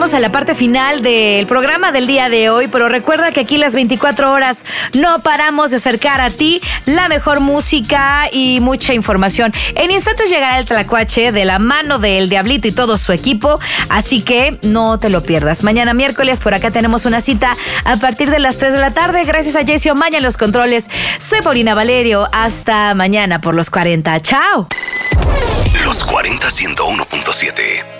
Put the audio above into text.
llegamos a la parte final del programa del día de hoy, pero recuerda que aquí las 24 horas no paramos de acercar a ti la mejor música y mucha información. En instantes llegará el Tlacuache de la mano del Diablito y todo su equipo, así que no te lo pierdas. Mañana miércoles por acá tenemos una cita a partir de las 3 de la tarde. Gracias a Jessy Omaña en los controles. Soy Paulina Valerio. Hasta mañana por los 40. ¡Chao! Los 40 101.7